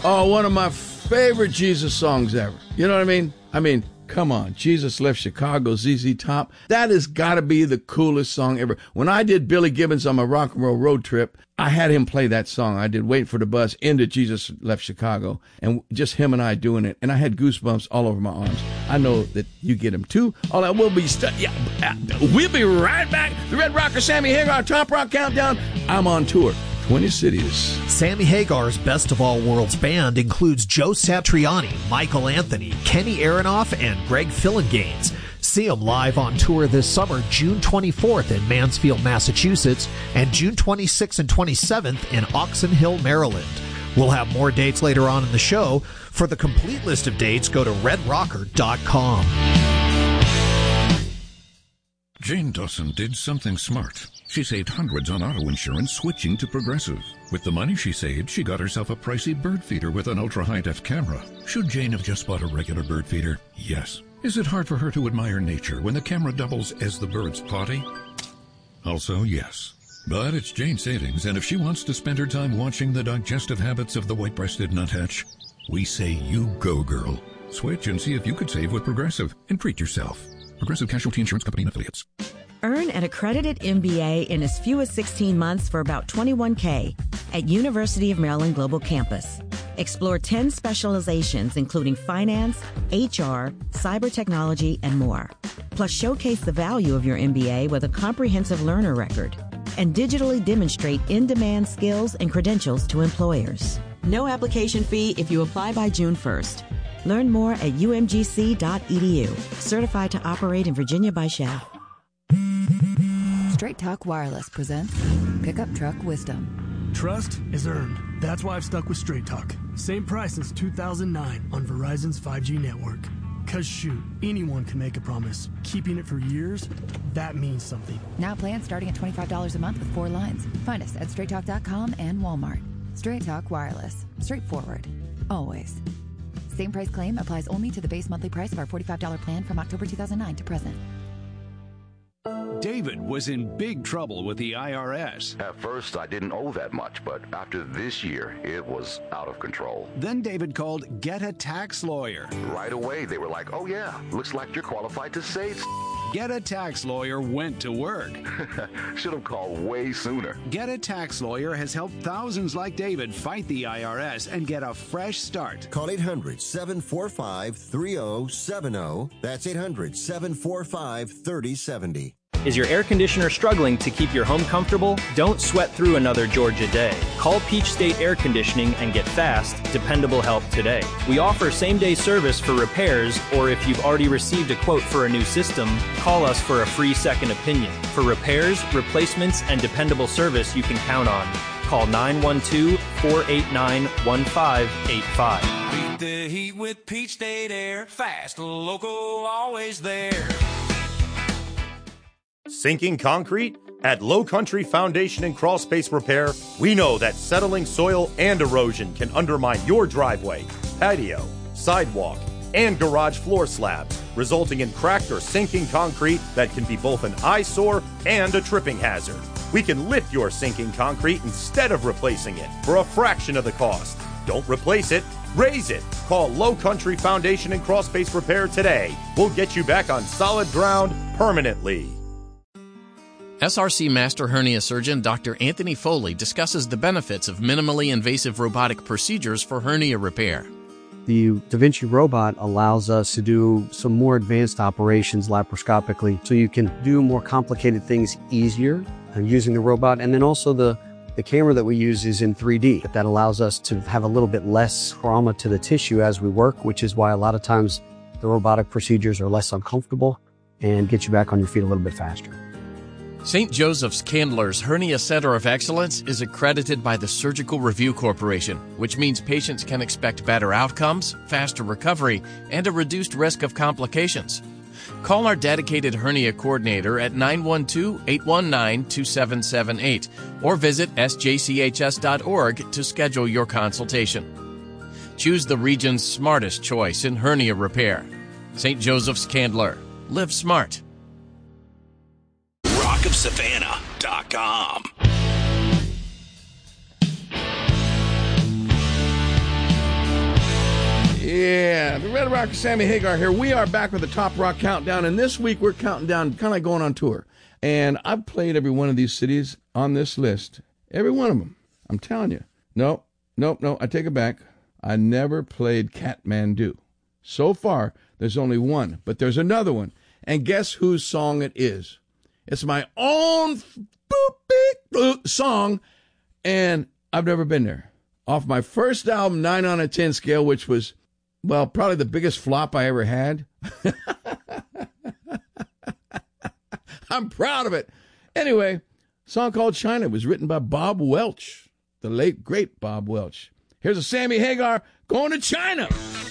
Oh, one of my favorite Jesus songs ever. You know what I mean? Come on. Jesus Left Chicago, ZZ Top. That has got to be the coolest song ever. When I did Billy Gibbons on my rock and roll road trip, I had him play that song. I did Wait for the Bus into Jesus Left Chicago, and just him and I doing it. And I had goosebumps all over my arms. I know that you get them too. All that will be we'll be right back. The Red Rocker, Sammy Hagar, Top Rock Countdown. I'm on tour. 20 cities. Sammy Hagar's Best of All Worlds band includes Joe Satriani, Michael Anthony, Kenny Aronoff, and Greg Phillinganes. See them live on tour this summer, June 24th in Mansfield, Massachusetts, and June 26th and 27th in Oxon Hill, Maryland. We'll have more dates later on in the show. For the complete list of dates, go to redrocker.com. Jane Dawson did something smart. She saved hundreds on auto insurance switching to Progressive. With the money she saved, she got herself a pricey bird feeder with an ultra-high-def camera. Should Jane have just bought a regular bird feeder? Yes. Is it hard for her to admire nature when the camera doubles as the bird's potty? Also, yes. But it's Jane's savings, and if she wants to spend her time watching the digestive habits of the white-breasted nuthatch, we say you go, girl. Switch and see if you could save with Progressive and treat yourself. Progressive Casualty Insurance Company and Affiliates. Earn an accredited MBA in as few as 16 months for about $21K at University of Maryland Global Campus. Explore 10 specializations, including finance, HR, cyber technology, and more. Plus, showcase the value of your MBA with a comprehensive learner record and digitally demonstrate in-demand skills and credentials to employers. No application fee if you apply by June 1st. Learn more at umgc.edu. Certified to operate in Virginia by Shell. Straight Talk Wireless presents Pickup Truck Wisdom. Trust is earned. That's why I've stuck with Straight Talk. Same price since 2009 on Verizon's 5G network. Cause shoot, anyone can make a promise. Keeping it for years, that means something. Now plans starting at $25 a month with 4 lines. Find us at straighttalk.com and Walmart. Straight Talk Wireless. Straightforward. Always. Same price claim applies only to the base monthly price of our $45 plan from October 2009 to present. David was in big trouble with the IRS. At first, I didn't owe that much, but after this year, it was out of control. Then David called Get a Tax Lawyer. Right away, they were like, oh yeah, looks like you're qualified to save. Get a Tax Lawyer went to work. Should have called way sooner. Get a Tax Lawyer has helped thousands like David fight the IRS and get a fresh start. Call 800-745-3070. That's 800-745-3070. Is your air conditioner struggling to keep your home comfortable? Don't sweat through another Georgia day. Call Peach State Air Conditioning and get fast, dependable help today. We offer same-day service for repairs, or if you've already received a quote for a new system, call us for a free second opinion. For repairs, replacements, and dependable service you can count on. Call 912-489-1585. Beat the heat with Peach State Air. Fast, local, always there. Sinking concrete? At Low Country Foundation and Crawl Space Repair, we know that settling soil and erosion can undermine your driveway, patio, sidewalk, and garage floor slabs, resulting in cracked or sinking concrete that can be both an eyesore and a tripping hazard. We can lift your sinking concrete instead of replacing it for a fraction of the cost. Don't replace it, raise it. Call Low Country Foundation and Crawl Space Repair today. We'll get you back on solid ground permanently. SRC Master Hernia Surgeon Dr. Anthony Foley discusses the benefits of minimally invasive robotic procedures for hernia repair. The Da Vinci robot allows us to do some more advanced operations laparoscopically, so you can do more complicated things easier using the robot. And then also the camera that we use is in 3D. That allows us to have a little bit less trauma to the tissue as we work, which is why a lot of times the robotic procedures are less uncomfortable and get you back on your feet a little bit faster. St. Joseph's Candler's Hernia Center of Excellence is accredited by the Surgical Review Corporation, which means patients can expect better outcomes, faster recovery, and a reduced risk of complications. Call our dedicated hernia coordinator at 912-819-2778 or visit sjchs.org to schedule your consultation. Choose the region's smartest choice in hernia repair. St. Joseph's Candler. Live smart. RockofSavannah.com. Red Rocker Sammy Hagar here. We are back with the Top Rock Countdown, and this week we're counting down, kind of like going on tour. And I've played every one of these cities on this list. Every one of them. I'm telling you. No, I take it back. I never played Kathmandu. So far, there's only one, but there's another one. And guess whose song it is? It's my own song, and I've never been there. Off my first album, 9 on a 10 scale, which was, well, probably the biggest flop I ever had. I'm proud of it. Anyway, a song called China was written by Bob Welch, the late, great Bob Welch. Here's a Sammy Hagar going to China.